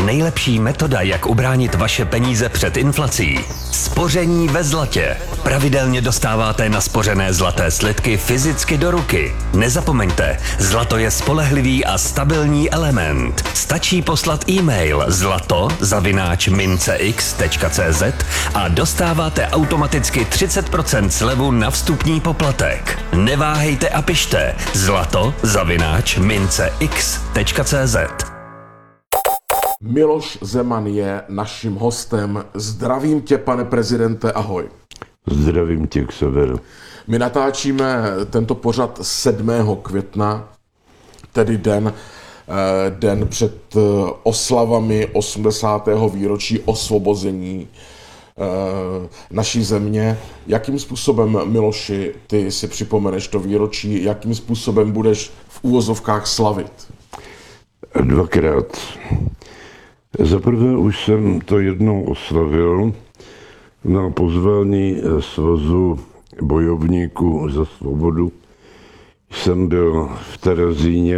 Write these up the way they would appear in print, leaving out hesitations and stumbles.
Nejlepší metoda, jak ubránit vaše peníze před inflací. Spoření ve zlatě. Pravidelně dostáváte naspořené zlaté slitky fyzicky do ruky. Nezapomeňte, zlato je spolehlivý a stabilní element. Stačí poslat e-mail zlato@mincex.cz a dostáváte automaticky 30% slevu na vstupní poplatek. Neváhejte a pište zlato@mincex.cz. Miloš Zeman je naším hostem. Zdravím tě, pane prezidente, ahoj. Zdravím tě, Xaver. My natáčíme tento pořad 7. května, tedy den před oslavami 80. výročí osvobození naší země. Jakým způsobem, Miloši, ty si připomeneš to výročí, jakým způsobem budeš v úvozovkách slavit? Dvakrát. Zaprvé už jsem to jednou oslavil na pozvání Svazu bojovníků za svobodu. Jsem byl v Terezíně,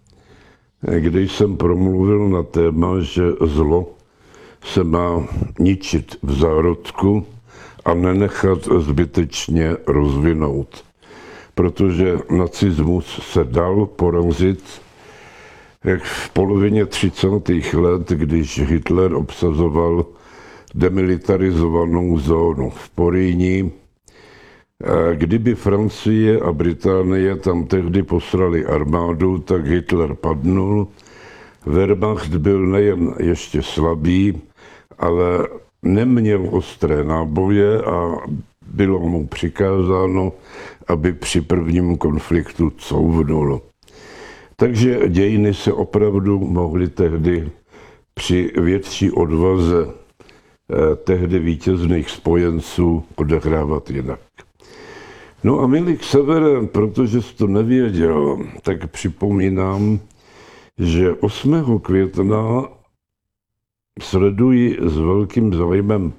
kde jsem promluvil na téma, že zlo se má ničit v zárodku a nenechat zbytečně rozvinout. Protože nacismus se dal porazit jak v polovině 30. let, když Hitler obsazoval demilitarizovanou zónu v Porýní. Kdyby Francie a Británie tam tehdy poslali armádu, tak Hitler padnul. Wehrmacht byl nejen ještě slabý, ale neměl ostré náboje a bylo mu přikázáno, aby při prvním konfliktu couvnul. Takže dějiny se opravdu mohly tehdy při větší odvaze tehdy vítězných spojenců odehrávat jinak. No a milý Xavere, protože jsi to nevěděl, tak připomínám, že 8. května sleduji s velkým zájmem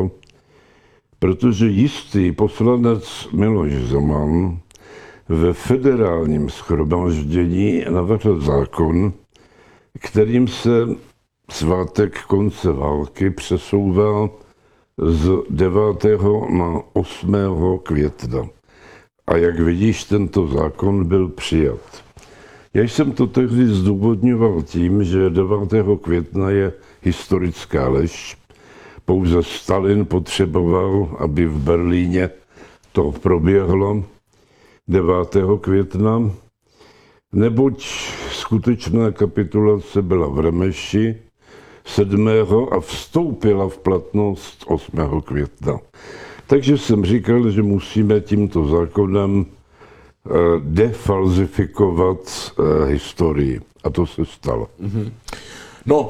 protože jistý poslanec Miloš Zeman ve federálním shromáždění navrhl zákon, kterým se svátek konce války přesouvá z 9. na 8. května. A jak vidíš, tento zákon byl přijat. Já jsem to tehdy zdůvodňoval tím, že 9. května je historická lež. Pouze Stalin potřeboval, aby v Berlíně to proběhlo 9. května, neboť skutečná kapitulace byla v Remeši 7. a vstoupila v platnost 8. května. Takže jsem říkal, že musíme tímto zákonem defalzifikovat historii. A to se stalo. No,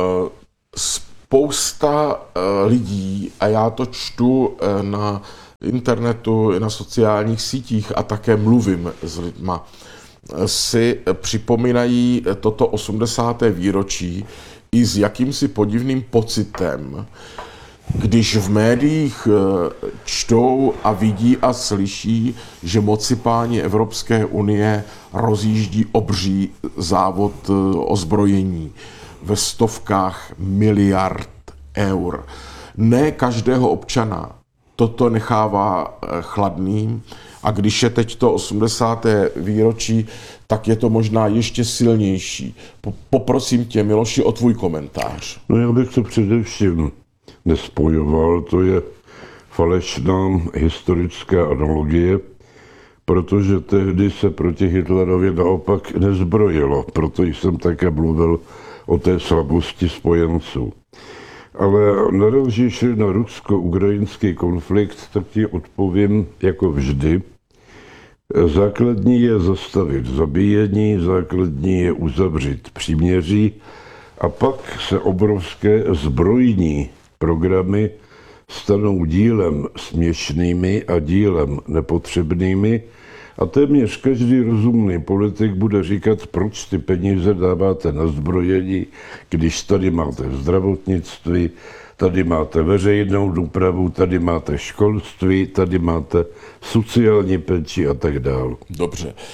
spousta lidí, a já to čtu na internetu, na sociálních sítích a také mluvím s lidma, si připomínají toto 80. výročí i s jakýmsi podivným pocitem, když v médiích čtou a vidí a slyší, že mocipáni Evropské unie rozjíždí obří závod ozbrojení ve stovkách miliard eur. Ne každého občana toto nechává chladným a když je teď to 80. výročí, tak je to možná ještě silnější. Poprosím tě, Miloši, o tvůj komentář. No já bych to především nespojoval, to je falešná historická analogie, protože tehdy se proti Hitlerovi naopak nezbrojilo, proto jsem také mluvil o té slabosti spojenců. Ale narážíš na rusko-ukrajinský konflikt, tak ti odpovím jako vždy. Základní je zastavit zabíjení, základní je uzavřít příměří a pak se obrovské zbrojní programy stanou dílem směšnými a dílem nepotřebnými a téměř každý rozumný politik bude říkat, proč ty peníze dáváte na zbrojení, když tady máte zdravotnictví, tady máte veřejnou dopravu, tady máte školství, tady máte sociální péči a tak dále. Dobře.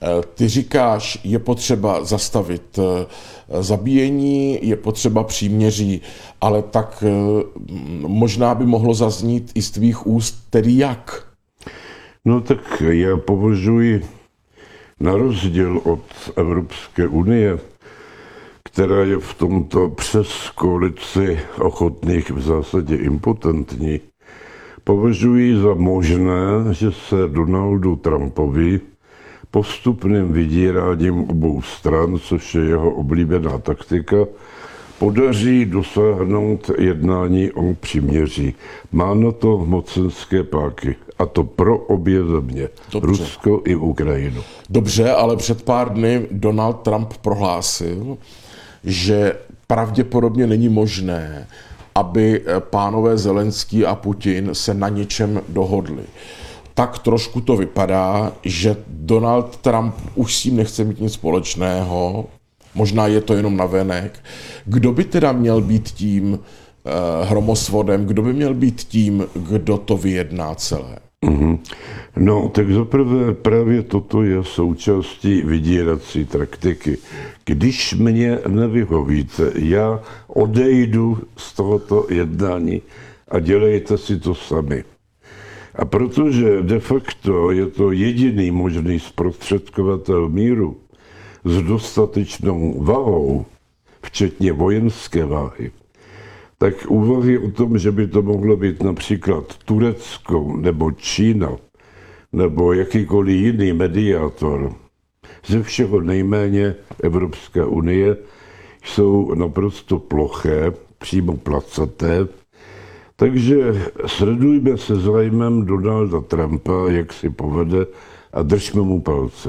Ty říkáš, je potřeba zastavit zabíjení, je potřeba příměří, ale tak možná by mohlo zaznít i z tvých úst, tedy jak? No tak já považuji na rozdíl od Evropské unie, která je v tomto přes koalici ochotných v zásadě impotentní, považuji za možné, že se Donaldu Trumpovi postupným vydíráním obou stran, což je jeho oblíbená taktika, podaří dosáhnout jednání o příměří. Má na to mocenské páky. A to pro obě země. Dobře. Rusko i Ukrajinu. Dobře, ale před pár dny Donald Trump prohlásil, že pravděpodobně není možné, aby pánové Zelenský a Putin se na něčem dohodli. Tak trošku to vypadá, že Donald Trump už s tím nechce mít nic společného, možná je to jenom navenek. Kdo by teda měl být tím hromosvodem, kdo by měl být tím, kdo to vyjedná celé? No, tak zaprvé právě toto je součástí vydírací taktiky. Když mě nevyhovíte, já odejdu z tohoto jednání a dělejte si to sami. A protože de facto je to jediný možný zprostředkovatel míru s dostatečnou vahou, včetně vojenské váhy, tak úvahy o tom, že by to mohlo být například Turecko nebo Čína nebo jakýkoliv jiný mediátor, ze všeho nejméně Evropská unie, jsou naprosto ploché, přímo placaté. Takže sledujme se zájmem Donalda Trumpa, jak si povede, a držme mu palce.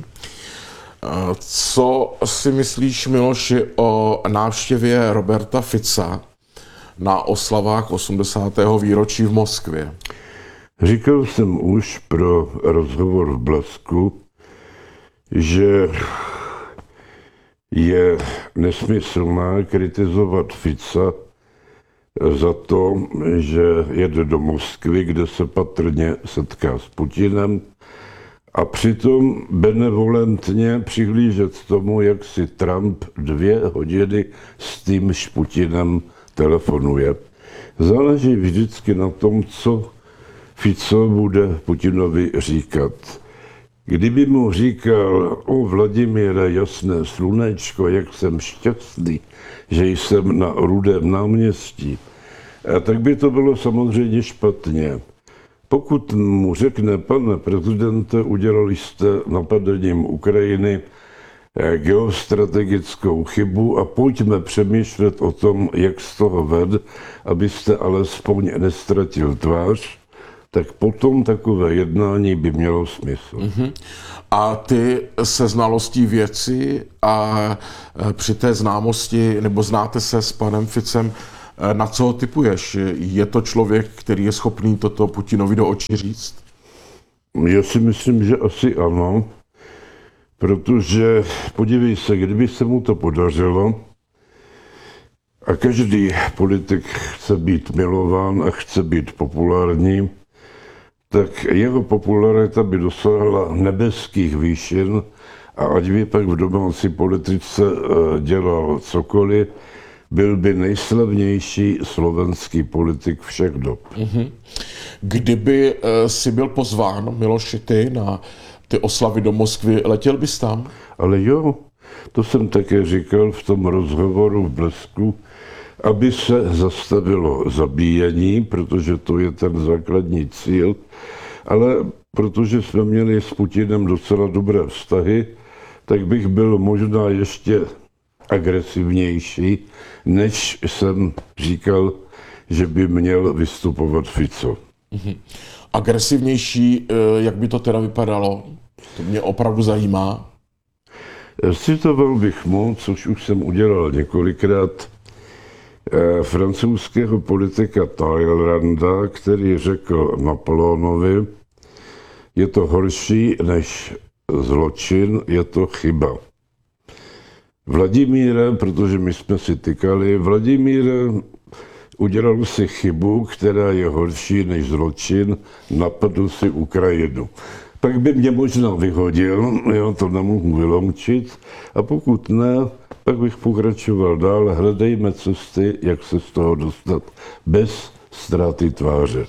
Co si myslíš, Miloši, o návštěvě Roberta Fica na oslavách 80. výročí v Moskvě? Říkal jsem už pro rozhovor v Blesku, že je nesmyslné kritizovat Fica za to, že jede do Moskvy, kde se patrně setká s Putinem, a přitom benevolentně přihlížet tomu, jak si Trump 2 hodiny s týmž Putinem telefonuje. Záleží vždycky na tom, co Fico bude Putinovi říkat. Kdyby mu říkal: o Vladimíre, jasné slunečko, jak jsem šťastný, že jsem na Rudém náměstí, tak by to bylo samozřejmě špatně. Pokud mu řekne: pane prezidente, udělali jste napadením Ukrajiny geostrategickou chybu a pojďme přemýšlet o tom, jak z toho ven, abyste alespoň nestratil tvář, tak potom takové jednání by mělo smysl. A ty se znalostí věci a při té známosti, nebo znáte se s panem Ficem, na co ho typuješ? Je to člověk, který je schopný toto Putinovi do očí říct? Já si myslím, že asi ano, protože podívej se, kdyby se mu to podařilo, a každý politik chce být milován a chce být populární, tak jeho popularita by dosáhla nebeských výšin, a ať by pak v domácí politice dělal cokoliv, byl by nejslavnější slovenský politik všech dob. Kdyby si byl pozván, Miloši, ty na ty oslavy do Moskvy, letěl bys tam? Ale jo, to jsem také říkal v tom rozhovoru v Blesku, aby se zastavilo zabíjení, protože to je ten základní cíl, ale protože jsme měli s Putinem docela dobré vztahy, tak bych byl možná ještě agresivnější, než jsem říkal, že by měl vystupovat Fico. Agresivnější, jak by to teda vypadalo? To mě opravdu zajímá. Citoval bych mu, což už jsem udělal několikrát, francouzského politika Talleyranda, který řekl Napoleonovi: je to horší než zločin, je to chyba. Vladimíre, protože my jsme si tykali, Vladimíre, udělal si chybu, která je horší než zločin, napadl si Ukrajinu. pak by mě možná vyhodil, jo, to nemohu vyloučit, a pokud ne, pak bych pokračoval dál, hledejme cesty, jak se z toho dostat bez ztráty tváře.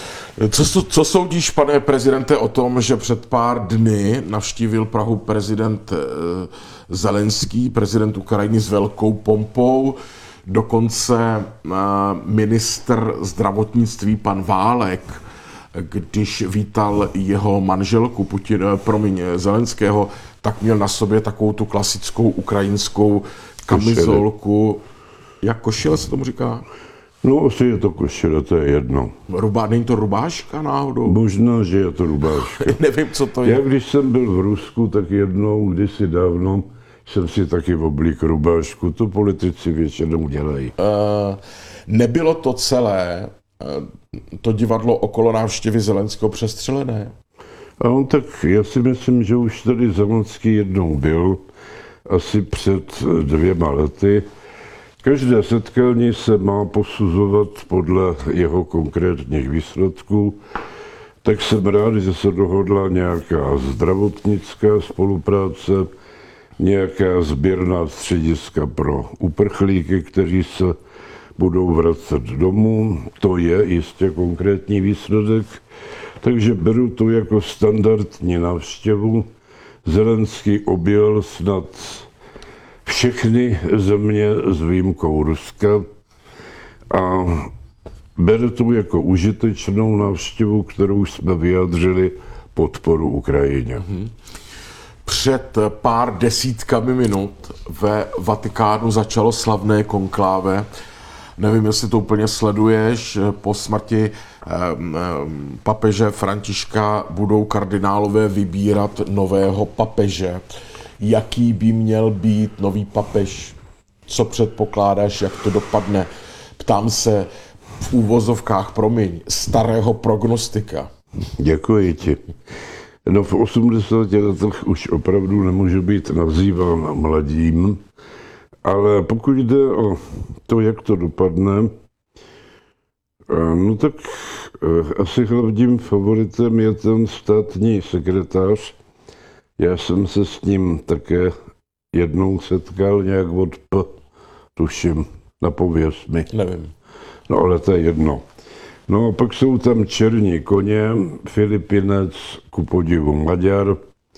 Co soudíš, pane prezidente, o tom, že před pár dny navštívil Prahu prezident Zelenský, prezident Ukrajiny s velkou pompou, dokonce ministr zdravotnictví pan Válek, když vítal jeho manželku Zelenského, tak měl na sobě takovou tu klasickou ukrajinskou kamizolku. Jak košile se tomu říká? No, asi je to košile, to je jedno. Není to rubáška náhodou? Možná, že je to rubáška. Nevím, co to je. Já když jsem byl v Rusku, tak jednou, kdysi dávno, jsem si taky oblík rubášku. To politici většinou dělají. Nebylo to celé, to divadlo okolo návštěvy Zelenského přestřelené? Tak já si myslím, že už tady Zelenský jednou byl, asi před 2 lety. Každé setkání se má posuzovat podle jeho konkrétních výsledků, tak jsem rád, že se dohodla nějaká zdravotnická spolupráce, nějaká sběrná střediska pro uprchlíky, kteří se budou vracet domů. To je jistě konkrétní výsledek, takže beru to jako standardní návštěvu. Zelenský objel snad všechny země s výjimkou Ruska a beru to jako užitečnou návštěvu, kterou jsme vyjádřili podporu Ukrajině. Před pár desítkami minut ve Vatikánu začalo slavné konkláve. Nevím, jestli to úplně sleduješ. Po smrti papeže Františka budou kardinálové vybírat nového papeže. Jaký by měl být nový papež? Co předpokládáš, jak to dopadne? Ptám se v úvozovkách, starého prognostika. Děkuji ti. No, v 80 letech už opravdu nemůžu být nazýván mladým, ale pokud jde o to, jak to dopadne, no tak asi hlavním favoritem je ten státní sekretář. Já jsem se s ním také jednou setkal, nějak tuším, napověz mi. Nevím. No, ale to je jedno. No a pak jsou tam černí koně, Filipinec, ku podivu Maďar,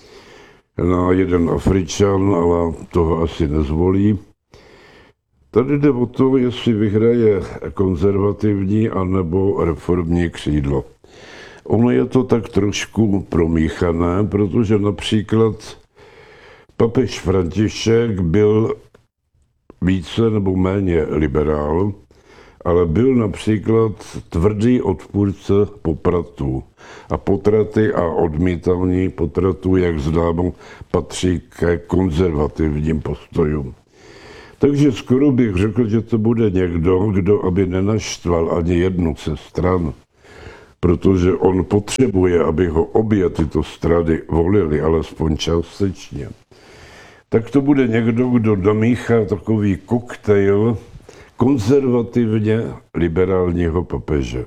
jeden Afričan, ale toho asi nezvolí. Tady jde o to, jestli vyhraje konzervativní anebo reformní křídlo. Ono je to tak trošku promíchané, protože například papež František byl více nebo méně liberál, ale byl například tvrdý odpůrce popratů. A potraty a odmítání potratů, jak známo, patří ke konzervativním postojům. Takže skoro bych řekl, že to bude někdo, kdo aby nenaštval ani jednu ze stran, protože on potřebuje, aby ho obě tyto strany volily, alespoň částečně. Tak to bude někdo, kdo domíchá takový koktejl konzervativně liberálního papeže.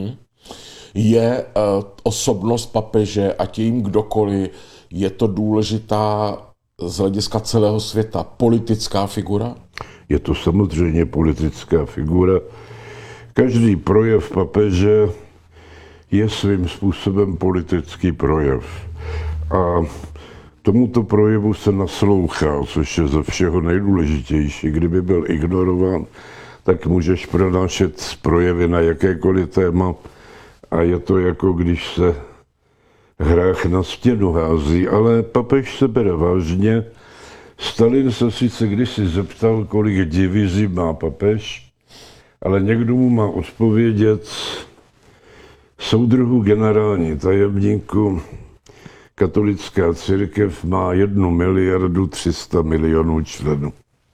Je osobnost papeže, ať je jim kdokoliv, je to důležitá z hlediska celého světa politická figura? Je to samozřejmě politická figura. Každý projev papeže je svým způsobem politický projev. A tomuto projevu se naslouchá, což je ze všeho nejdůležitější. Kdyby byl ignorován, tak můžeš pronášet projevy na jakékoliv téma a je to jako když se hrách na stěnu hází, ale papež se bere vážně. Stalin se sice kdysi zeptal, kolik divizí má papež, ale někdo mu má odpovědět: soudruhu generální tajemníku, katolická církev má 1 300 000 000 členů.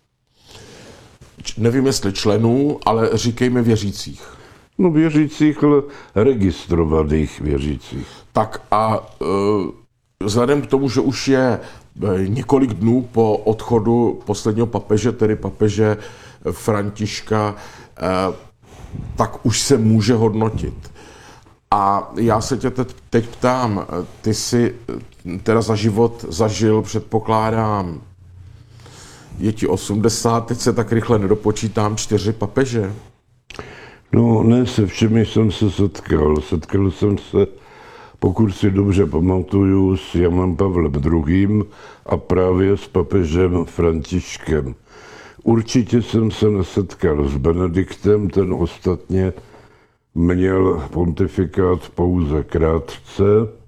Nevím, jestli členů, ale říkejme věřících. No věřících, ale registrovaných věřících. Tak a vzhledem k tomu, že už je několik dnů po odchodu posledního papeže, tedy papeže Františka, tak už se může hodnotit. A já se tě teď ptám, ty jsi teda za život zažil, předpokládám, je ti 80, teď se tak rychle nedopočítám, 4 papeže. No ne, se všemi jsem se setkal. Setkal jsem se, pokud si dobře pamatuju, s Janem Pavlem II. A právě s papežem Františkem. Určitě jsem se nesetkal s Benediktem, ten ostatně měl pontifikát pouze krátce.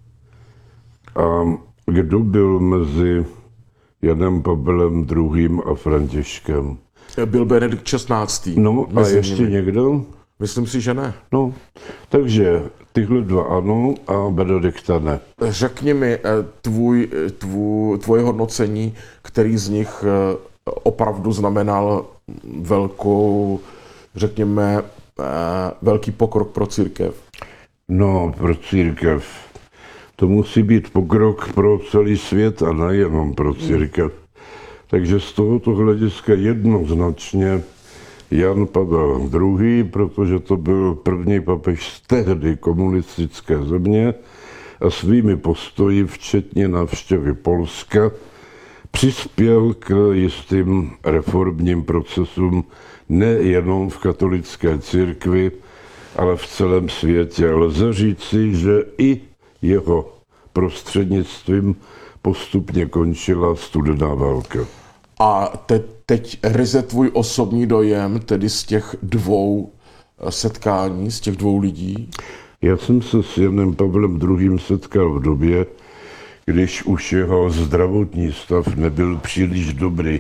A kdo byl mezi Janem Pavlem II. A Františkem? Byl Benedikt XVI. No a ještě někdo? Myslím si, že ne. No, takže tyhle dva ano a Benedikta ne. Řekni mi tvoje hodnocení, který z nich opravdu znamenal řekněme, velký pokrok pro církev. No, pro církev. To musí být pokrok pro celý svět a nejenom pro církev. Takže z tohoto hlediska jednoznačně Jan Pavel II., protože to byl první papež z tehdy komunistické země a svými postoji, včetně návštěvy Polska, přispěl k jistým reformním procesům nejenom v katolické církvi, ale v celém světě. Lze říci, že i jeho prostřednictvím postupně končila studená válka. A teď ryze tvůj osobní dojem, tedy z těch 2 setkání, z těch 2 lidí? Já jsem se s Janem Pavlem II. Setkal v době, když už jeho zdravotní stav nebyl příliš dobrý.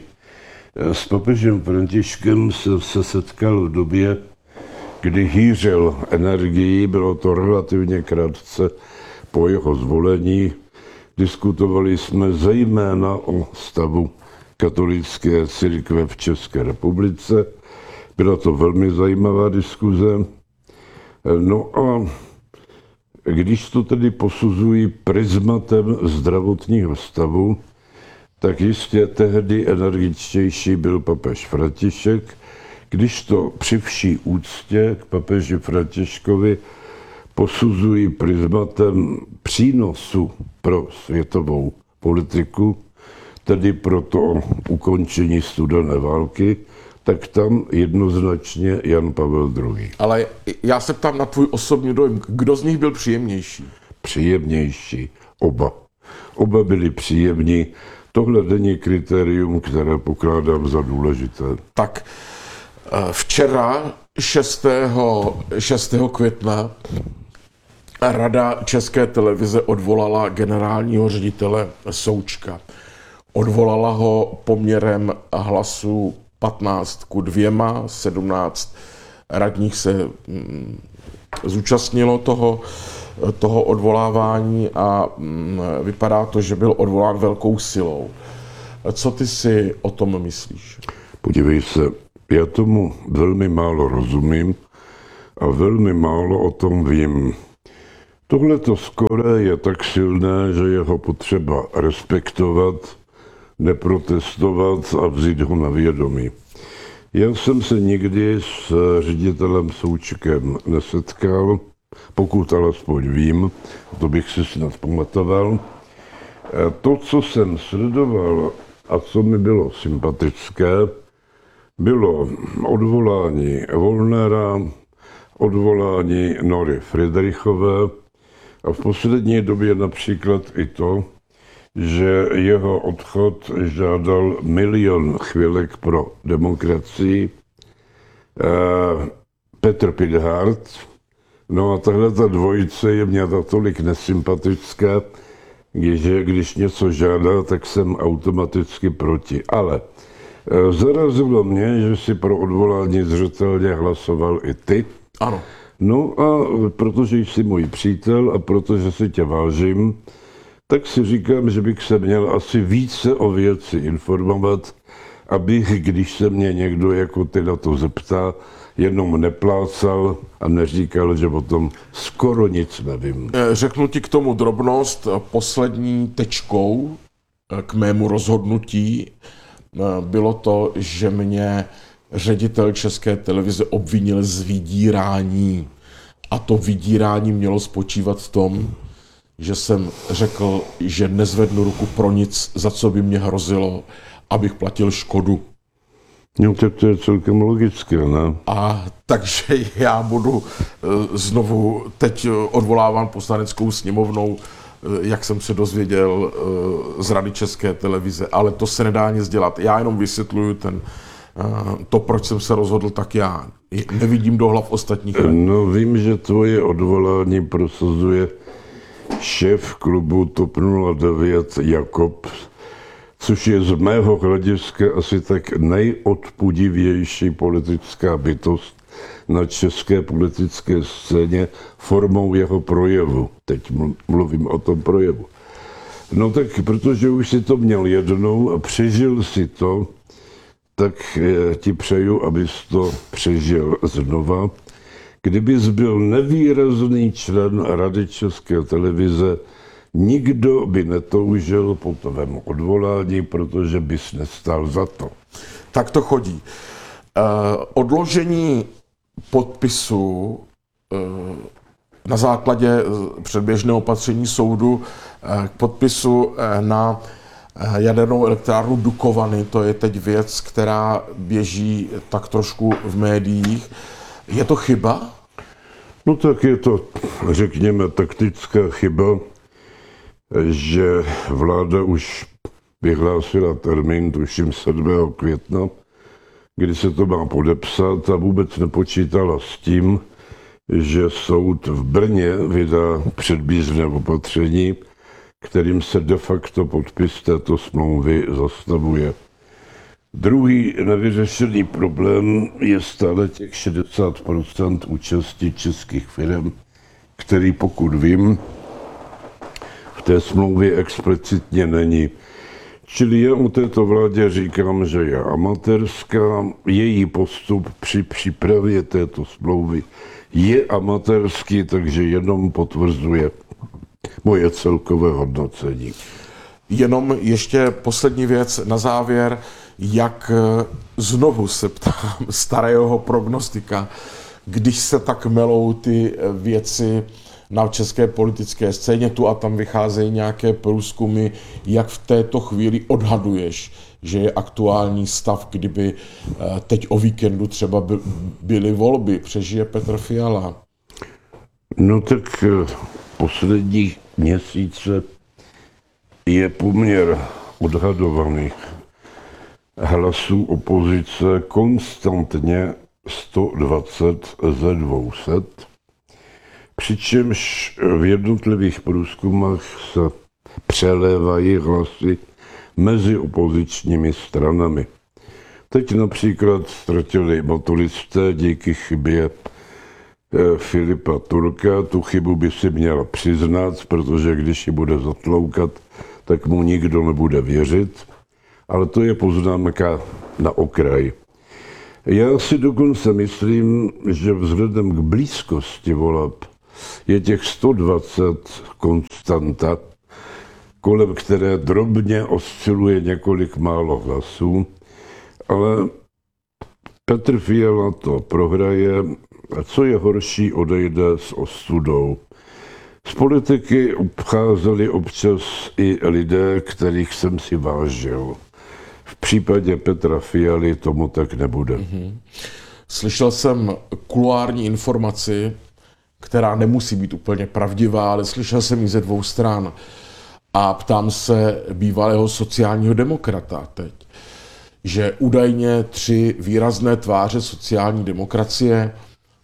S papežem Františkem jsem se setkal v době, kdy hýřel energií, bylo to relativně krátce po jeho zvolení. Diskutovali jsme zejména o stavu katolické církve v České republice. Byla to velmi zajímavá diskuze. No a když to tedy posuzují prismatem zdravotního stavu, tak jistě tehdy energičtější byl papež František, když to při vší úctě k papeži Františkovi posuzují prismatem přínosu pro světovou politiku, tedy pro to ukončení studené války, tak tam jednoznačně Jan Pavel II. Ale já se ptám na tvůj osobní dojem. Kdo z nich byl příjemnější? Příjemnější. Oba. Oba byli příjemní. Tohle není kritérium, které pokládám za důležité. Tak včera 6. května Rada České televize odvolala generálního ředitele Součka. Odvolala ho poměrem hlasů 15:2, 17 radních se zúčastnilo toho odvolávání a vypadá to, že byl odvolán velkou silou. Co ty si o tom myslíš? Podívej se, já tomu velmi málo rozumím a velmi málo o tom vím. Tohleto skóre je tak silné, že je ho potřeba respektovat, neprotestovat a vzít ho na vědomí. Já jsem se nikdy s ředitelem Součkem nesetkal, pokud alespoň vím, to bych si snad pamatoval. To, co jsem sledoval a co mi bylo sympatické, bylo odvolání Wollnera, odvolání Nory Friedrichové a v poslední době například i to, že jeho odchod žádal 1 milion chvilek pro demokracii. Petr Pithart. No a tahle ta dvojice je mě natolik nesympatická, že když něco žádá, tak jsem automaticky proti. Ale zarazilo mě, že si pro odvolání zřetelně hlasoval i ty. Ano. No a protože jsi můj přítel a protože si tě vážím, tak si říkám, že bych se měl asi více o věci informovat, abych, když se mě někdo jako ty na to zeptá, jenom neplácal a neříkal, že o tom skoro nic nevím. Řeknu ti k tomu drobnost. Poslední tečkou k mému rozhodnutí bylo to, že mě ředitel České televize obvinil z vydírání. A to vydírání mělo spočívat v tom, že jsem řekl, že nezvednu ruku pro nic, za co by mě hrozilo, abych platil škodu. No tak to je celkem logické, ne? A takže já budu znovu teď odvoláván Poslaneckou sněmovnou, jak jsem se dozvěděl z Rady České televize, ale to se nedá nic dělat. Já jenom vysvětluju to, proč jsem se rozhodl, tak já nevidím do hlav ostatních. No vím, že tvoje odvolání prosazuje šéf klubu TOP 09 Jakob, což je z mého hlediska asi tak nejodpudivější politická bytost na české politické scéně formou jeho projevu. Teď mluvím o tom projevu. No tak, protože už si to měl jednou a přežil si to, tak ti přeju, abys to přežil znova. Kdybys byl nevýrazný člen Rady České televize, nikdo by netoužil po tvém odvolání, protože bys nestál za to. Tak to chodí. Odložení podpisu na základě předběžného opatření soudu k podpisu na jadernou elektrárnu Dukovany, to je teď věc, která běží tak trošku v médiích. Je to chyba? No tak je to, řekněme, taktická chyba, že vláda už vyhlásila termín, tuším 7. května, kdy se to má podepsat a vůbec nepočítala s tím, že soud v Brně vydá předběžné opatření, kterým se de facto podpis této smlouvy zastavuje. Druhý nevyřešený problém je stále těch 60% účastí českých firm, který, pokud vím, v té smlouvě explicitně není. Čili já o této vládě říkám, že je amatérská, její postup při přípravě této smlouvy je amatérský, takže jenom potvrzuje moje celkové hodnocení. Jenom ještě poslední věc na závěr, jak znovu se ptám starého prognostika, když se tak melou ty věci na české politické scéně, tu a tam vycházejí nějaké průzkumy, jak v této chvíli odhaduješ, že je aktuální stav, kdyby teď o víkendu třeba byly volby, přežije Petr Fiala? No tak poslední měsíce je poměr odhadovaných hlasů opozice konstantně 120 ze 200, přičemž v jednotlivých průzkumech se přelévají hlasy mezi opozičními stranami. Teď například ztratili motoristé díky chybě Filipa Turka. Tu chybu by si měl přiznat, protože když ji bude zatloukat, tak mu nikdo nebude věřit. Ale to je poznámka na okraj. Já si dokonce myslím, že vzhledem k blízkosti voleb je těch 120 konstanta, kolem které drobně osciluje několik málo hlasů, ale Petr Fiala to prohraje a co je horší, odejde s ostudou. Z politiky obcházeli občas i lidé, kterých jsem si vážil. V případě Petra Fialy tomu tak nebude. Slyšel jsem kuloární informaci, která nemusí být úplně pravdivá, ale slyšel jsem ji ze dvou stran. A ptám se bývalého sociálního demokrata teď, že údajně 3 výrazné tváře sociální demokracie,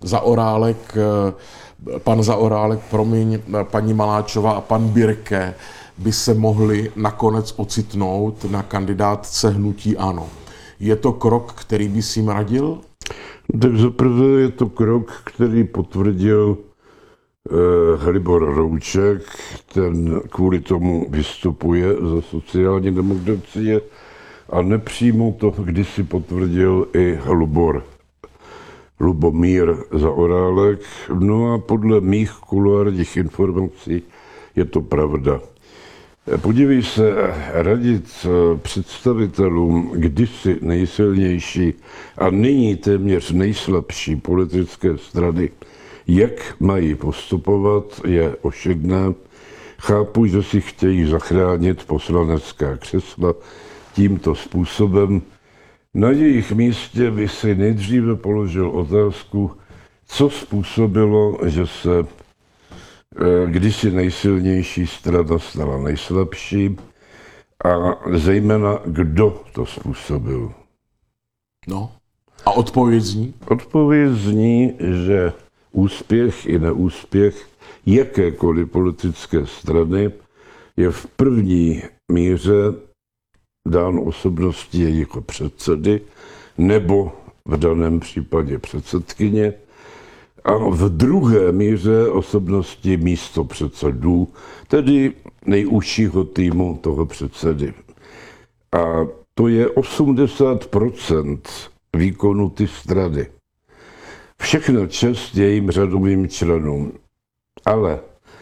pan Zaorálek, paní Maláčová a pan Birke, by se mohli nakonec ocitnout na kandidátce hnutí ANO. Je to krok, který by si jim radil? Tak zaprvé je to krok, který potvrdil Libor Rouček, ten kvůli tomu vystupuje za sociální demokracie a nepřímo to kdysi potvrdil i Lubomír Zaorálek. No a podle mých kuloárních informací je to pravda. Podívej se, radit představitelům kdysi nejsilnější a nyní téměř nejslabší politické strany Jak mají postupovat, je ošidné. Chápu, že si chtějí zachránit poslanecká křesla tímto způsobem. Na jejich místě by si nejdříve položil otázku, co způsobilo, že se kdysi nejsilnější strana stala nejslabší a zejména kdo to způsobil. No. A odpověď zní? Odpověď zní, že úspěch i neúspěch jakékoliv politické strany je v první míře dán osobností jejího předsedy nebo v daném případě předsedkyně a v druhé míře osobnosti místopředsedů, tedy nejúžšího týmu toho předsedy. A to je 80% výkonu ty strany. Všechno čest jejím řadovým členům, ale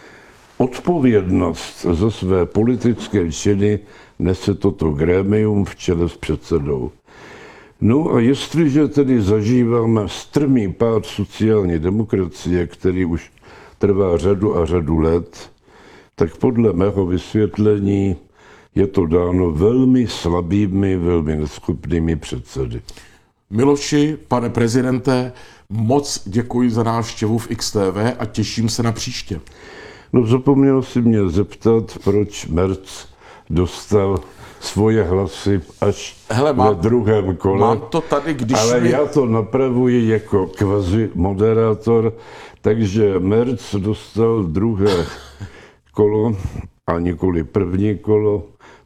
odpovědnost za své politické činy nese toto grémium v čele s předsedou. No a jestliže tedy zažíváme strmý pád sociální demokracie, který už trvá řadu a řadu let, tak podle mého vysvětlení je to dáno velmi slabými, velmi neschopnými předsedy. Miloši, pane prezidente, moc děkuji za návštěvu v XTV a těším se na příště. No zapomněl si mě zeptat, proč Merc dostal svoje hlasy až ve druhém kole. Mám to tady, když ale já to napravuji jako kvazi moderátor, takže Merc dostal druhé kolo a nikoli první kolo,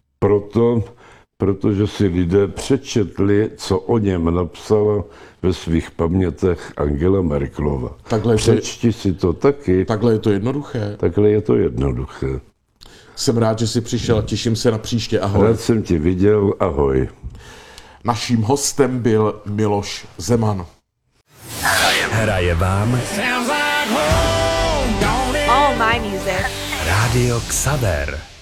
protože si lidé přečetli, co o něm napsala ve svých pamětech Angela Merkelova. Přečti si to taky. Takhle je to jednoduché. Takhle je to jednoduché. Jsem rád, že jsi přišel a těším se na příště. Ahoj. Rád jsem tě viděl. Ahoj. Naším hostem byl Miloš Zeman. Hraje vám All my music. Rádio Xaver.